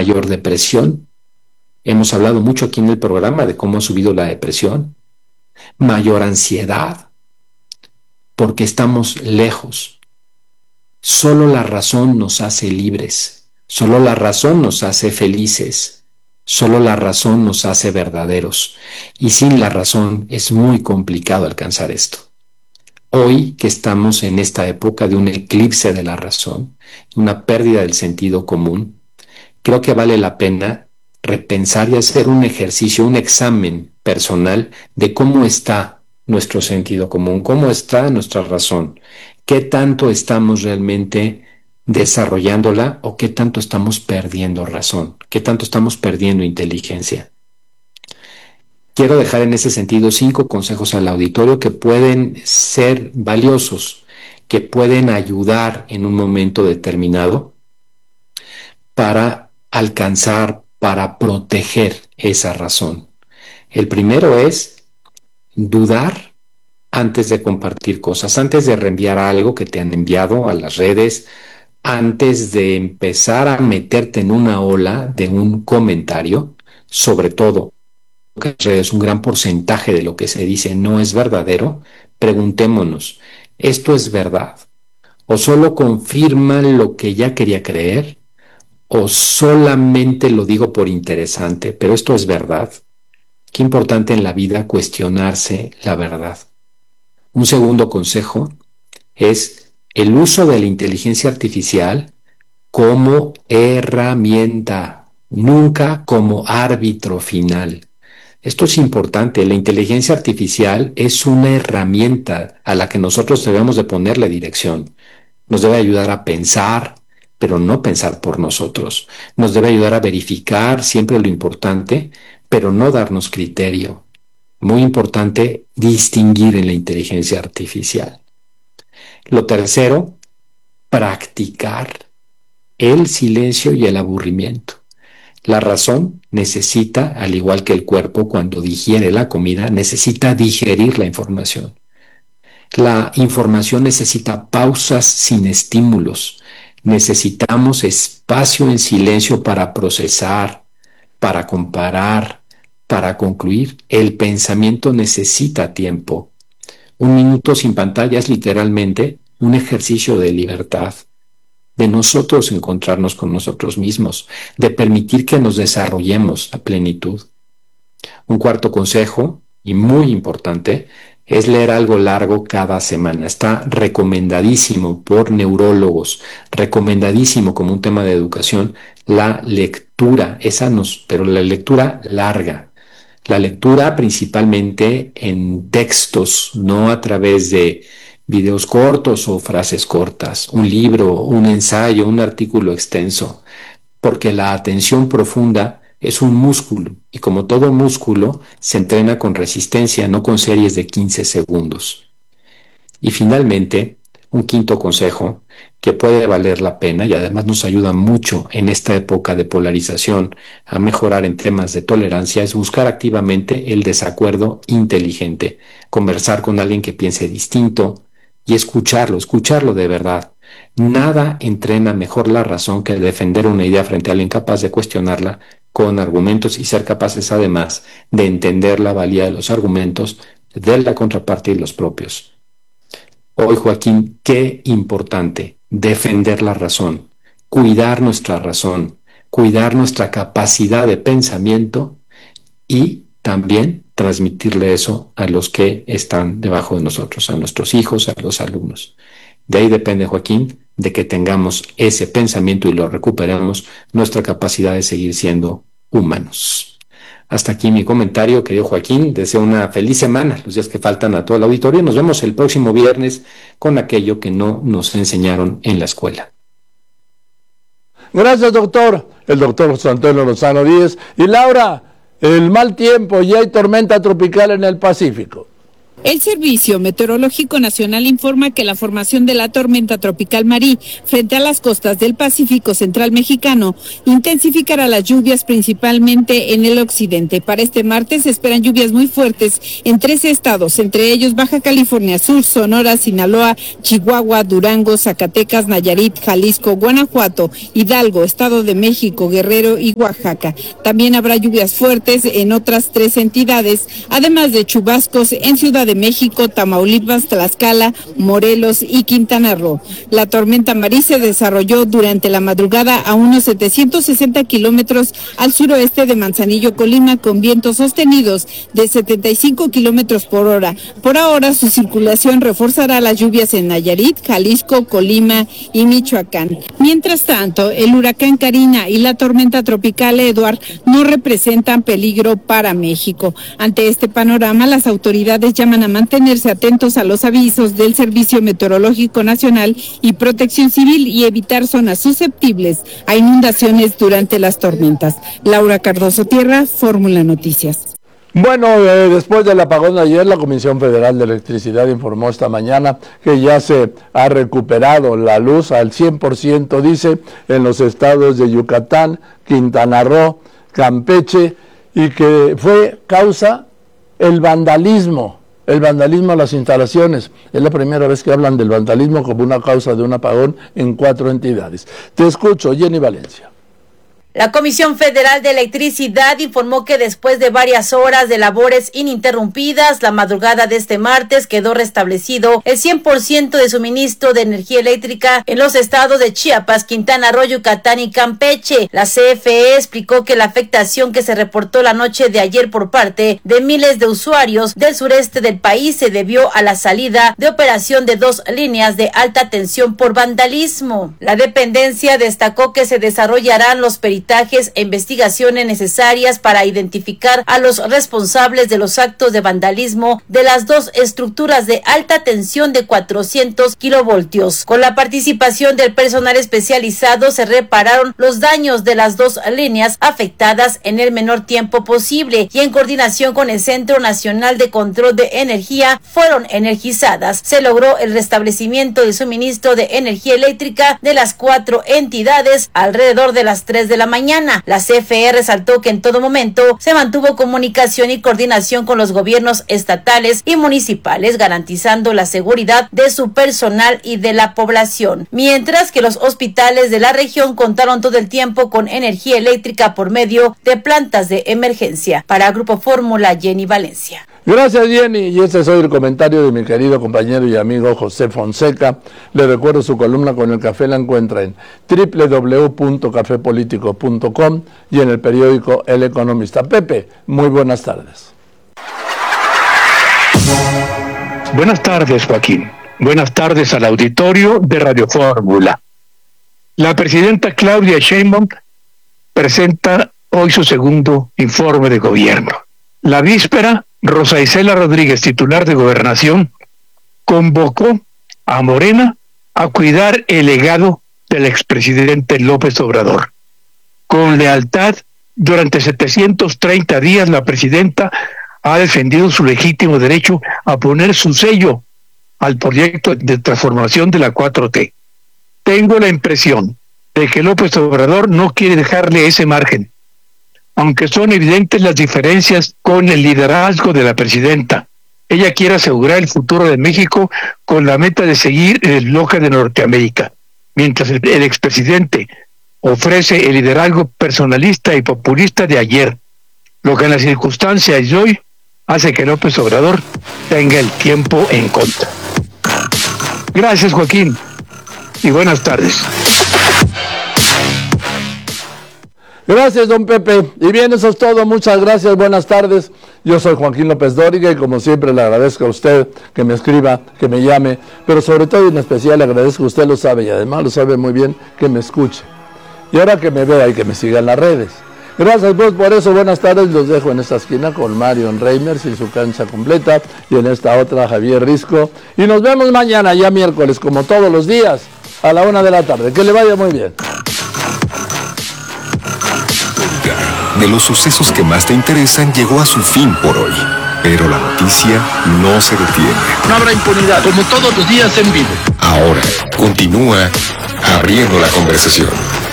mayor depresión. Hemos hablado mucho aquí en el programa de cómo ha subido la depresión, mayor ansiedad, porque estamos lejos. Solo la razón nos hace libres, solo la razón nos hace felices, solo la razón nos hace verdaderos. Y sin la razón es muy complicado alcanzar esto. Hoy que estamos en esta época de un eclipse de la razón, una pérdida del sentido común, creo que vale la pena repensar y hacer un ejercicio, un examen personal de cómo está nuestro sentido común, cómo está nuestra razón, qué tanto estamos realmente desarrollándola o qué tanto estamos perdiendo razón, qué tanto estamos perdiendo inteligencia. Quiero dejar en ese sentido 5 consejos al auditorio que pueden ser valiosos, que pueden ayudar en un momento determinado para alcanzar, para proteger esa razón. El primero es dudar antes de compartir cosas, antes de reenviar algo que te han enviado a las redes, antes de empezar a meterte en una ola de un comentario, sobre todo que es un gran porcentaje de lo que se dice no es verdadero, preguntémonos, ¿esto es verdad? ¿O solo confirma lo que ya quería creer? ¿O solamente lo digo por interesante? ¿Pero esto es verdad? Qué importante en la vida cuestionarse la verdad. Un segundo consejo es el uso de la inteligencia artificial como herramienta, nunca como árbitro final. Esto es importante. La inteligencia artificial es una herramienta a la que nosotros debemos de ponerle dirección. Nos debe ayudar a pensar, pero no pensar por nosotros. Nos debe ayudar a verificar siempre lo importante, pero no darnos criterio. Muy importante distinguir en la inteligencia artificial. Lo tercero, practicar el silencio y el aburrimiento. La razón necesita, al igual que el cuerpo cuando digiere la comida, necesita digerir la información. La información necesita pausas sin estímulos. Necesitamos espacio en silencio para procesar, para comparar, para concluir. El pensamiento necesita tiempo. 1 minuto sin pantalla es literalmente un ejercicio de libertad, de nosotros encontrarnos con nosotros mismos, de permitir que nos desarrollemos a plenitud. Un cuarto consejo, y muy importante, es leer algo largo cada semana. Está recomendadísimo por neurólogos, recomendadísimo como un tema de educación, la lectura, pero la lectura larga. La lectura principalmente en textos, no a través de videos cortos o frases cortas, un libro, un ensayo, un artículo extenso, porque la atención profunda es un músculo y como todo músculo se entrena con resistencia, no con series de 15 segundos. Y finalmente, un quinto consejo que puede valer la pena y además nos ayuda mucho en esta época de polarización a mejorar en temas de tolerancia es buscar activamente el desacuerdo inteligente, conversar con alguien que piense distinto y escucharlo de verdad. Nada entrena mejor la razón que defender una idea frente a alguien capaz de cuestionarla con argumentos y ser capaces además de entender la valía de los argumentos de la contraparte y los propios. Hoy, Joaquín, qué importante defender la razón, cuidar nuestra razón, cuidar nuestra capacidad de pensamiento y también transmitirle eso a los que están debajo de nosotros, a nuestros hijos, a los alumnos. De ahí depende, Joaquín, de que tengamos ese pensamiento y lo recuperemos, nuestra capacidad de seguir siendo humanos. Hasta aquí mi comentario, querido Joaquín. Deseo una feliz semana, los días que faltan a todo el auditorio. Nos vemos el próximo viernes con aquello que no nos enseñaron en la escuela. Gracias, doctor. El doctor José Antonio Lozano Díez. Y Laura, el mal tiempo, ya hay tormenta tropical en el Pacífico. El Servicio Meteorológico Nacional informa que la formación de la tormenta tropical Marí frente a las costas del Pacífico Central Mexicano intensificará las lluvias principalmente en el occidente. Para este martes se esperan lluvias muy fuertes en 13 estados, entre ellos Baja California Sur, Sonora, Sinaloa, Chihuahua, Durango, Zacatecas, Nayarit, Jalisco, Guanajuato, Hidalgo, Estado de México, Guerrero y Oaxaca. También habrá lluvias fuertes en otras 3 entidades, además de chubascos en Ciudad de México, Tamaulipas, Tlaxcala, Morelos y Quintana Roo. La tormenta Marí se desarrolló durante la madrugada a unos 760 kilómetros al suroeste de Manzanillo, Colima, con vientos sostenidos de 75 kilómetros por hora. Por ahora, su circulación reforzará las lluvias en Nayarit, Jalisco, Colima y Michoacán. Mientras tanto, el huracán Karina y la tormenta tropical Edward no representan peligro para México. Ante este panorama, las autoridades llaman a mantenerse atentos a los avisos del Servicio Meteorológico Nacional y Protección Civil y evitar zonas susceptibles a inundaciones durante las tormentas. Laura Cardoso Tierra, Fórmula Noticias. Bueno, después del apagón de ayer, la Comisión Federal de Electricidad informó esta mañana que ya se ha recuperado la luz al 100%, dice, en los estados de Yucatán, Quintana Roo, Campeche, y que fue causa el vandalismo a las instalaciones. Es la primera vez que hablan del vandalismo como una causa de un apagón en 4 entidades. Te escucho, Jenny Valencia. La Comisión Federal de Electricidad informó que después de varias horas de labores ininterrumpidas, la madrugada de este martes quedó restablecido el 100% de suministro de energía eléctrica en los estados de Chiapas, Quintana Roo, Yucatán y Campeche. La CFE explicó que la afectación que se reportó la noche de ayer por parte de miles de usuarios del sureste del país se debió a la salida de operación de 2 líneas de alta tensión por vandalismo. La dependencia destacó que se desarrollarán los peritajes e investigaciones necesarias para identificar a los responsables de los actos de vandalismo de las 2 estructuras de alta tensión de 400 kilovoltios. Con la participación del personal especializado se repararon los daños de las 2 líneas afectadas en el menor tiempo posible y en coordinación con el Centro Nacional de Control de Energía fueron energizadas. Se logró el restablecimiento del suministro de energía eléctrica de las 4 entidades alrededor de las 3 de la mañana. La CFE resaltó que en todo momento se mantuvo comunicación y coordinación con los gobiernos estatales y municipales, garantizando la seguridad de su personal y de la población, mientras que los hospitales de la región contaron todo el tiempo con energía eléctrica por medio de plantas de emergencia. Para Grupo Fórmula, Jenny Valencia. Gracias, Jenny. Y este es hoy el comentario de mi querido compañero y amigo José Fonseca. Le recuerdo su columna con el café, la encuentra en www.cafepolitico.com y en el periódico El Economista. Pepe, muy buenas tardes. Buenas tardes, Joaquín. Buenas tardes al auditorio de Radio Fórmula. La presidenta Claudia Sheinbaum presenta hoy su segundo informe de gobierno. La víspera, Rosa Isela Rodríguez, titular de Gobernación, convocó a Morena a cuidar el legado del expresidente López Obrador. Con lealtad, durante 730 días la presidenta ha defendido su legítimo derecho a poner su sello al proyecto de transformación de la 4T. Tengo la impresión de que López Obrador no quiere dejarle ese margen, aunque son evidentes las diferencias con el liderazgo de la presidenta. Ella quiere asegurar el futuro de México con la meta de seguir el eslogan de Norteamérica, mientras el expresidente ofrece el liderazgo personalista y populista de ayer, lo que en las circunstancias de hoy hace que López Obrador tenga el tiempo en contra. Gracias, Joaquín, y buenas tardes. Gracias, don Pepe. Y bien, eso es todo. Muchas gracias. Buenas tardes. Yo soy Joaquín López Dóriga y como siempre le agradezco a usted que me escriba, que me llame, pero sobre todo y en especial le agradezco, usted lo sabe y además lo sabe muy bien, que me escuche. Y ahora que me vea y que me siga en las redes. Gracias pues por eso. Buenas tardes. Los dejo en esta esquina con Marion Reimers y su cancha completa y en esta otra Javier Risco. Y nos vemos mañana, ya miércoles, como todos los días, a la 1 de la tarde. Que le vaya muy bien. De los sucesos que más te interesan llegó a su fin por hoy. Pero la noticia no se detiene. No habrá impunidad, como todos los días en vivo. Ahora continúa Abriendo la Conversación.